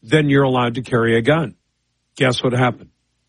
then you're allowed to carry a gun. Guess what happened?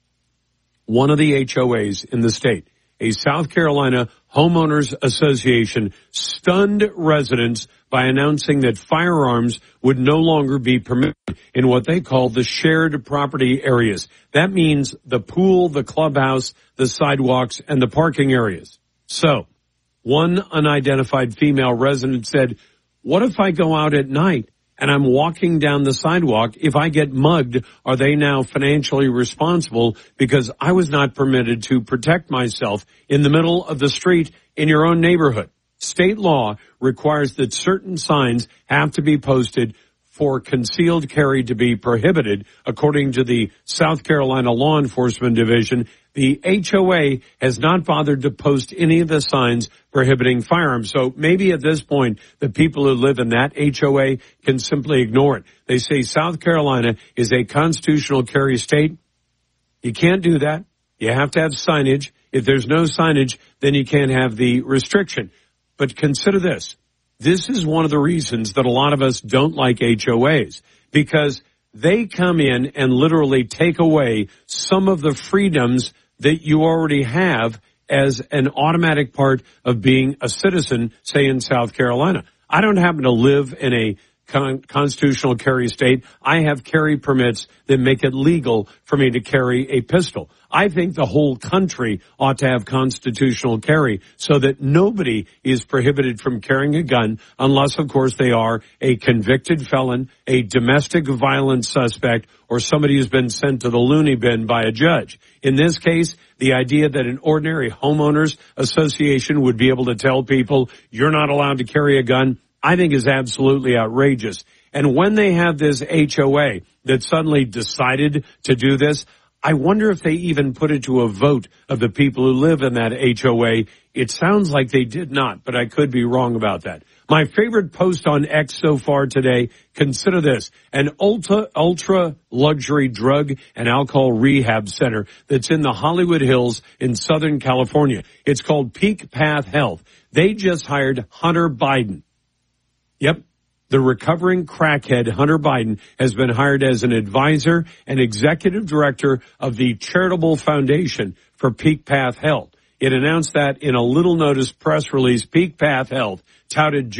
One of the HOAs in the state, a South Carolina homeowners association, stunned residents by announcing that firearms would no longer be permitted in what they call the shared property areas. That means the pool, the clubhouse, the sidewalks, and the parking areas. So, one unidentified female resident said, what if I go out at night and I'm walking down the sidewalk? If I get mugged, are they now financially responsible because I was not permitted to protect myself in the middle of the street in your own neighborhood? State law requires that certain signs have to be posted for concealed carry to be prohibited. According to the South Carolina Law Enforcement Division, the HOA has not bothered to post any of the signs prohibiting firearms. So maybe at this point, the people who live in that HOA can simply ignore it. They say South Carolina is a constitutional carry state. You can't do that. You have to have signage. If there's no signage, then you can't have the restriction. But consider this. This is one of the reasons that a lot of us don't like HOAs, because they come in and literally take away some of the freedoms that you already have as an automatic part of being a citizen, say in South Carolina. I don't happen to live in a constitutional carry state. I have carry permits that make it legal for me to carry a pistol. I think the whole country ought to have constitutional carry so that nobody is prohibited from carrying a gun unless, of course, they are a convicted felon, a domestic violence suspect, or somebody who's been sent to the loony bin by a judge. In this case, the idea that an ordinary homeowners association would be able to tell people you're not allowed to carry a gun, I think is absolutely outrageous. And when they have this HOA that suddenly decided to do this, I wonder if they even put it to a vote of the people who live in that HOA. It sounds like they did not, but I could be wrong about that. My favorite post on X so far today, consider this, an ultra luxury drug and alcohol rehab center that's in the Hollywood Hills in Southern California. It's called Peak Path Health. They just hired Hunter Biden. Yep. The recovering crackhead Hunter Biden has been hired as an advisor and executive director of the charitable foundation for Peak Path Health. It announced that in a little notice press release. Peak Path Health touted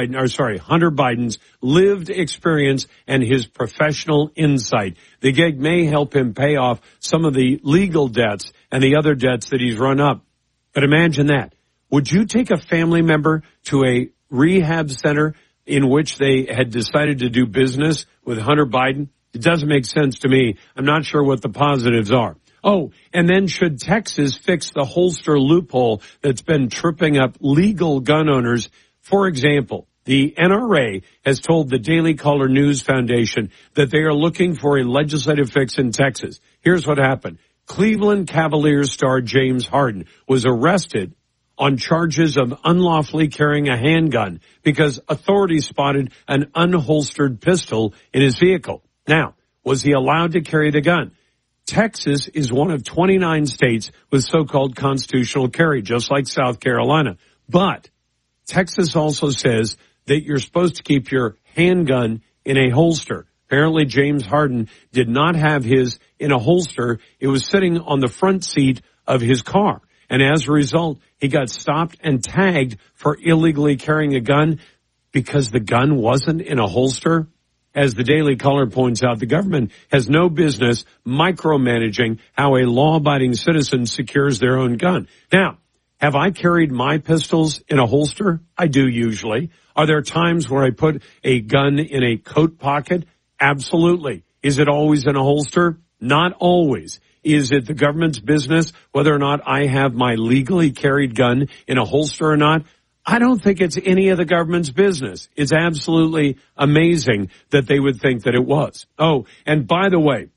Hunter Biden's lived experience and his professional insight. The gig may help him pay off some of the legal debts and the other debts that he's run up. But imagine that. Would you take a family member to a rehab center in which they had decided to do business with Hunter Biden? It doesn't make sense to me. I'm not sure what the positives are. Oh, and then should Texas fix the holster loophole that's been tripping up legal gun owners? For example, the NRA has told the Daily Caller News Foundation that they are looking for a legislative fix in Texas. Here's what happened. Cleveland Cavaliers star James Harden was arrested on charges of unlawfully carrying a handgun because authorities spotted an unholstered pistol in his vehicle. Now, was he allowed to carry the gun? Texas is one of 29 states with so-called constitutional carry, just like South Carolina. But Texas also says that you're supposed to keep your handgun in a holster. Apparently, James Harden did not have his in a holster. It was sitting on the front seat of his car. And as a result, he got stopped and tagged for illegally carrying a gun because the gun wasn't in a holster. As the Daily Caller points out, the government has no business micromanaging how a law-abiding citizen secures their own gun. Now, have I carried my pistols in a holster? I do usually. Are there times where I put a gun in a coat pocket? Absolutely. Is it always in a holster? Not always. Is it the government's business whether or not I have my legally carried gun in a holster or not? I don't think it's any of the government's business. It's absolutely amazing that they would think that it was. Oh, and by the way,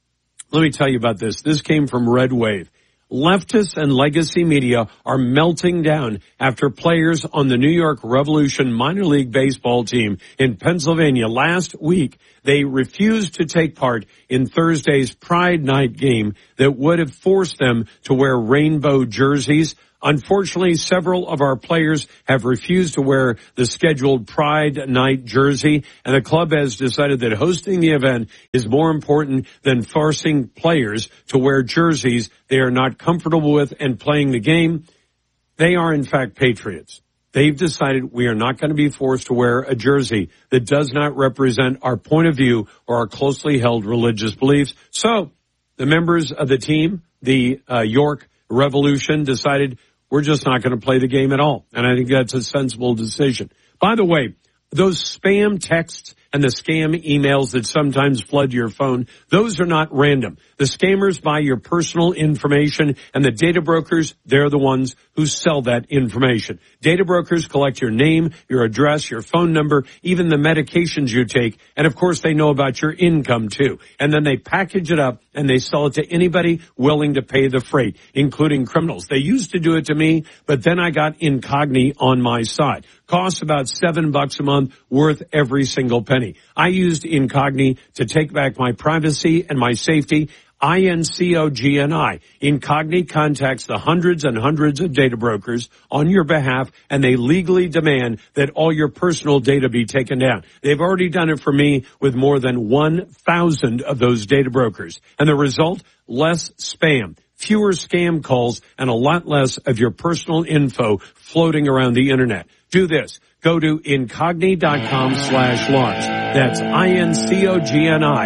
let me tell you about this. This came from Red Wave. Leftists and legacy media are melting down after players on the New York Revolution minor league baseball team in Pennsylvania last week, they refused to take part in Thursday's Pride Night game that would have forced them to wear rainbow jerseys. Unfortunately, several of our players have refused to wear the scheduled Pride Night jersey, and the club has decided that hosting the event is more important than forcing players to wear jerseys they are not comfortable with and playing the game. They are, in fact, patriots. They've decided we are not going to be forced to wear a jersey that does not represent our point of view or our closely held religious beliefs. So the members of the team, the York Revolution, decided we're just not going to play the game at all. And I think that's a sensible decision. By the way, those spam texts and the scam emails that sometimes flood your phone, those are not random. The scammers buy your personal information, and the data brokers, they're the ones who sell that information. Data brokers collect your name, your address, your phone number, even the medications you take, and of course they know about your income too. And then they package it up and they sell it to anybody willing to pay the freight, including criminals. They used to do it to me, but then I got Incogni on my side. Costs about $7 a month, worth every single penny. I used Incogni to take back my privacy and my safety. INCOGNI. Incogni contacts the hundreds and hundreds of data brokers on your behalf, and they legally demand that all your personal data be taken down. They've already done it for me with more than 1,000 of those data brokers. And the result? Less spam, fewer scam calls, and a lot less of your personal info floating around the internet. Do this. Go to Incogni.com/Lars. That's INCOGNI.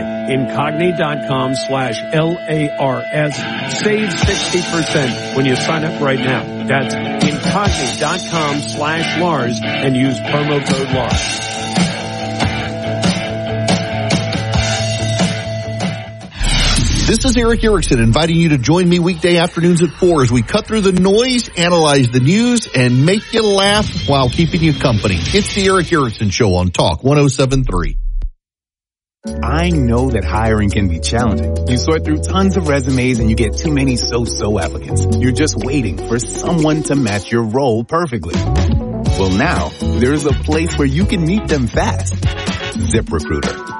Incogni.com/LARS. Save 60% when you sign up right now. That's Incogni.com/Lars and use promo code Lars. This is Eric Erickson inviting you to join me weekday afternoons at 4 as we cut through the noise, analyze the news, and make you laugh while keeping you company. It's the Eric Erickson Show on Talk 107.3. I know that hiring can be challenging. You sort through tons of resumes and you get too many so-so applicants. You're just waiting for someone to match your role perfectly. Well, now there's a place where you can meet them fast. ZipRecruiter.